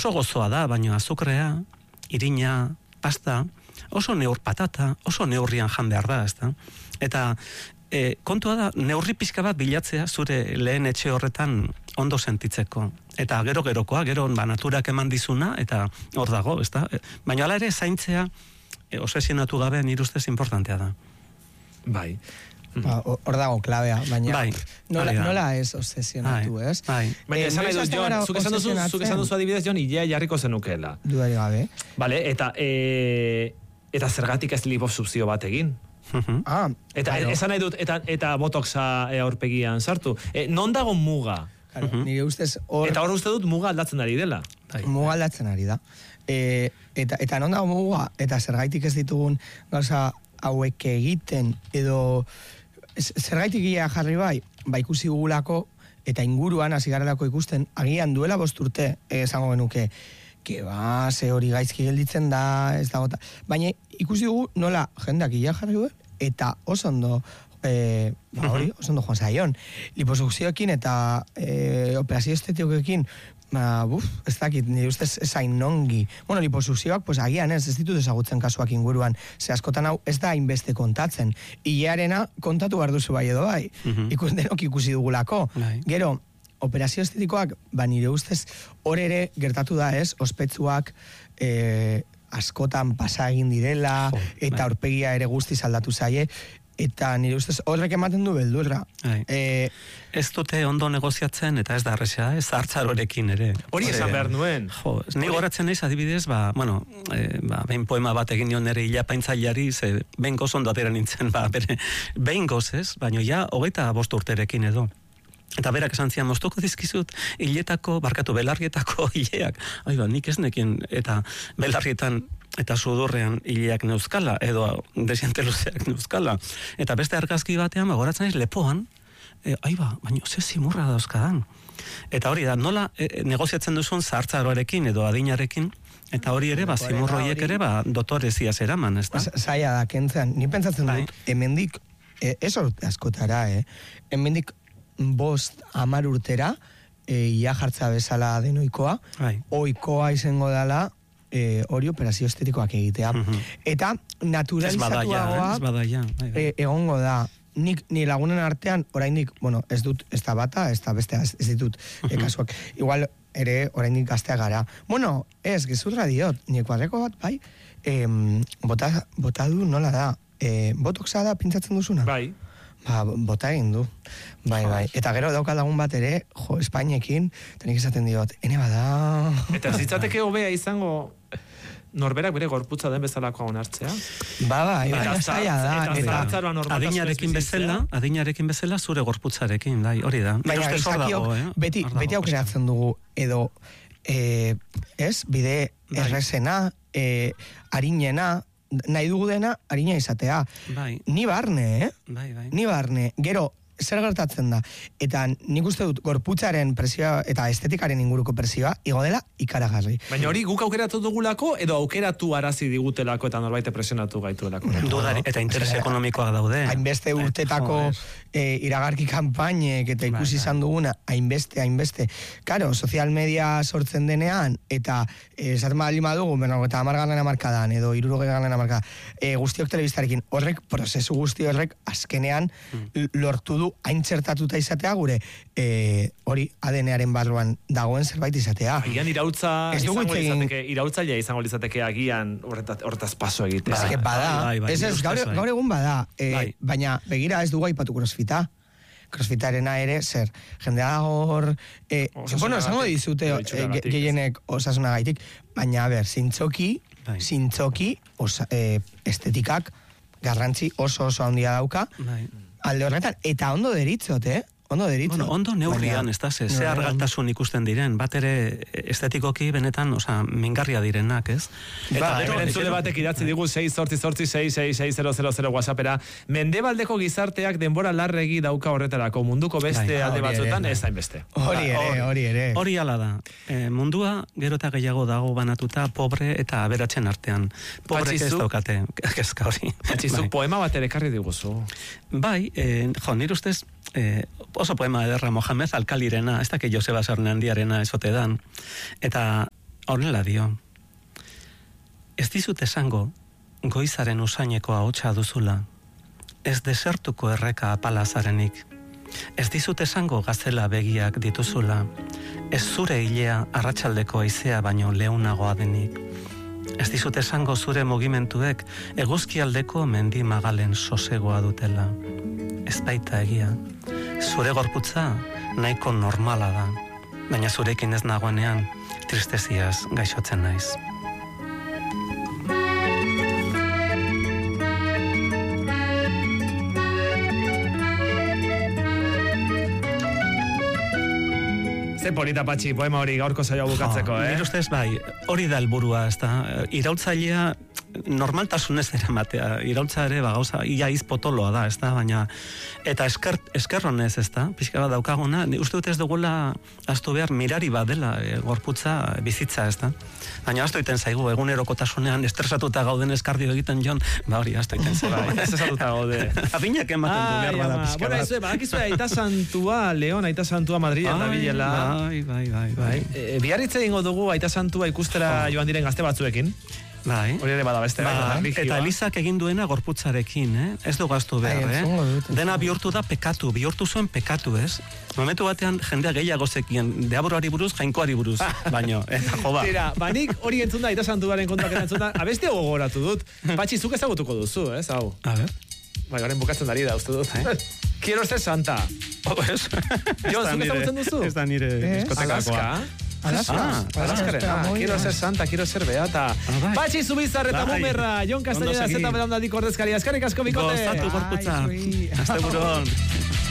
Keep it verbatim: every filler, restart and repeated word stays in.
oso gozoa da, baina azukrea, irina, pasta, oso neur patata, oso neurrian jan behar da, ezta? Eta e, kontua da, neurri pixka bat bilatzea zure lehen etxe horretan ondo sentitzeko. Eta gero-gerokoa, gero ba, naturak eman dizuna, eta hor dago, ezta? Baina hala ere zaintzea, e, obsesionatu gabe nire ustez importantea da. Bai. Ba, hor dago klabea, baina bai, nola, nola ez obsesionatu, bai, ez? Bai. Baina esan nahi dut, Jon, zuk esan duzu, zuk esan duzu adibidez, Jon, ilea jarriko zenukela. Dudari gabe. Vale, eta, e, eta zergatik ez liposukzio bat egin? Ah, eta claro. esan nahi dut, eta, eta botoxa e, aurpegian sartu. E, non dago muga? Claro, uh-huh. Nire ustez hor... Eta hor uste dut muga aldatzen ari dela. Muga aldatzen ari da. E, eta, eta non dago muga, eta zergaitik ez ditugun gauza hauek egiten, edo zergaitik ia jarri bai, ba ikusi gugulako, eta inguruan hasi garelako ikusten, agian duela bost urte, esango genuke, ke ba, ze hori gaizki gelditzen da, ez dago, baina ikusi dugu nola jendeak ia jarri duen, eta oso ondo, e, ba hori, oso ondo joan zaion, liposukzioekin eta e, operazio estetikoekin, ba, buf, ez dakit, nire ustez ezain nongi. Bueno, liposukzioak, pues agian ez, ez ditut ezagutzen kasuak inguruan, ze askotan hau ez da hainbeste kontatzen. Ilearena kontatu behar duzu bai edo bai, uh-huh. Ikus denok ikusi dugulako. Bai. Gero, operazio estetikoak, ba nire ustez, hor ere gertatu da ez, ospetsuak e, askotan pasa egin direla, oh, eta aurpegia ere guztiz aldatu zaie, eta nire ustez horrek ematen du beldurra. E, ez dute ondo negoziatzen, eta ez da arresa, ez hartzarorekin ere. Hori esan behar nuen. Jo, ni goratzen naiz adibidez, ba, bueno, e, ba, behin poema bat egin nion nire hilapaintzaileari, ze behin goz ondo atera nintzen, ba, bere, behin goz ez, baina ja, hogeita bost urterekin edo. Eta berak esan zian, moztuko dizkizut, hiletako, barkatu, belarrietako hileak. Ai ba, nik ez nekin, eta belarrietan, eta sudurrean hileak neuzkala, edo desiente luzeak neuzkala. Eta beste argazki batean, goratzen naiz lepoan, e, ai ba, baina ze zimurra dauzkadan. Eta hori da, nola e, negoziatzen duzun zahartzaroarekin edo adinarekin, eta hori ere, ba, zimurroiek ere, ba, dotorezia zeraman, ez da? Zaila da, kentzen, ni pentsatzen dut, hemendik, e, ez orte askotara, eh? Hemendik bost amar urtera, e, ia jartza bezala denoikoa, bai. Oikoa izango dela, e, hori operazio estetikoak egitea. Uh-huh. Eta naturalizatuagoa e, egongo da. Nik, ni lagunen artean, oraindik, bueno, ez dut, ez da bata, ez da beste, ez, ez ditut uh-huh. e, kasuak. Igual, ere, oraindik gaztea gara. Bueno, ez, gezurra diot, nire kuadreko bat, bai, e, bota, bota du nola da, e, botoxa da pintzatzen duzuna? Bai. Ba, bota egin du. Bai, bai. Eta gero dauka lagun bat ere, jo, Espainekin, tenik esaten diot, ene bada... Eta zitzateke hobea izango norberak bere gorputza den bezalako onartzea? Ba, bai, bai, zaila da. Eta zatzaroa normaltasun adinarekin bezala, adinarekin bezala zure gorputzarekin, bai, hori da. Baina, izakiok, eh? beti, beti aukeratzen dugu, edo, e, ez, bide errezena, e, harinena, nahi dugu dena, harina izatea. Bai. Ni barne, eh? Bai, bai. Ni barne. Gero, zer gertatzen da? Eta nik uste dut, gorputzaren presioa eta estetikaren inguruko presioa, igo dela ikaragarri. Baina hori guk aukeratu dugulako, edo aukeratu arazi digutelako eta norbait presionatu gaituelako. Dudari, eta interes ekonomikoak daude. Hainbeste urtetako e, iragarki kanpainek eta ikusi izan duguna, hainbeste, hainbeste. Karo, sozial media sortzen denean, eta esaten e, badalima dugu, eta amargarren amarkadan, edo irurogegarren amarkadan, e, guztiok telebistarekin, horrek, prozesu guzti horrek, azkenean, mm. lortu du hain txertatuta izatea gure e, hori A D N-aren barruan dagoen zerbait izatea. Agian irautza izango izateke, irautzailea izango izateke agian horretaz paso egitea. Ez que bada, bai, bai, ez ez, gaur, gaur egun bada, e, bai. Baina begira ez dugu aipatu crossfita. Crossfitarena ere, zer, jendea hor, e, bueno, esango dizute e, gehienek osasunagaitik, baina, a ber, zintzoki, bai. zintzoki, osa, e, estetikak, garrantzi oso oso handia dauka, bai. Alde horretan, eta ondo deritzot, eh? Ondo deritzot. Bueno, ondo neurrian, ez da, ze, ze argaltasun ikusten diren, bat ere estetikoki benetan, oza, mingarria direnak, ez? Eta ba, entzule batek idatzi digu sei zortzi zortzi sei sei sei zero zero zero WhatsAppera, mendebaldeko gizarteak denbora larregi dauka horretarako, munduko beste bai, alde batzuetan ez hainbeste. Hori ere, hori ere. Hori ala da. E, mundua gero eta gehiago dago banatuta pobre eta aberatsen artean. Pobre ez daukate, kezka hori. Patxizu, poema bat ere karri diguzu. Bai, e, jo, nire ustez, e, oso poema ederra Mohamed Alkalirena, ez dakit Joseba Sarnandiarena esote dan. Eta horrela dio. Ez dizut esango, goizaren usaineko ahotsa duzula. Ez desertuko erreka apalazarenik. Ez dizut esango gazela begiak dituzula. Ez zure hilea arratsaldeko haizea baino leunagoa denik. Ez dizut esango zure mugimenduek eguzkialdeko mendi magalen sosegoa dutela. Ez baita egia. Zure gorputza nahiko normala da. Baina zurekin ez nagoenean tristeziaz gaixotzen naiz. Ze polita, Patxi, poema hori gaurko saioa bukatzeko, eh? Nire ustez, bai, hori da helburua, ez da. Iraultzailea normaltasunez eramatea. Iraultza ere, ba, gauza, ia izpotoloa da, ez da, baina, eta esker, eskerronez, ez da, pixka bat daukaguna, uste dut ez dugula, aztu behar, mirari bat dela, e, gorputza, bizitza, ez da. Baina aztu iten zaigu, egunerokotasunean estresatuta gauden eskardio egiten jon, ba hori, aztu iten zaigu. Bai, estresatuta gaude. Adinak ematen du behar bada pixka bat. Bueno, ez, badakizu, Aita Santua, Leon, Aita Santua Madrilen da bilela. Bai, bai, bai, bai. E, biarritze egingo dugu Aita Santua ikustera joan diren gazte batzuekin. Bai. Hori ere bada beste. Ba, bai, eta Elizak egin duena gorputzarekin, eh? Ez du gaztu behar, Ai, eh? dut, Dena bihurtu da pekatu, bihurtu zuen pekatu, ez? Momentu batean jendea gehiago zekien, deaboroari buruz, jainkoari buruz, baino, eta jo ba. Tira, banik hori entzun da, Aita Santuaren kontuak entzun da, abeste gogoratu dut. Patxi, zuk ezagutuko duzu, ez, hau? A ver. Bai, garen bukatzen dari da, uste dut. Eh? Quiero ser santa. Oh, ez. Jon, zuk ezagutzen duzu? Ez da nire diskotekakoa. Alaska. Alaska. Alaska. Quiero ser santa, quiero ser beata. Ah, bai. Patxi Zubizar eta Bai. Mumerra, Jon Castellera Ondo segi. zeta belaunaldiko ordezkaria. Eskarrik asko bikote. Gozatu gorputza. Ai, zui. Asteburuan.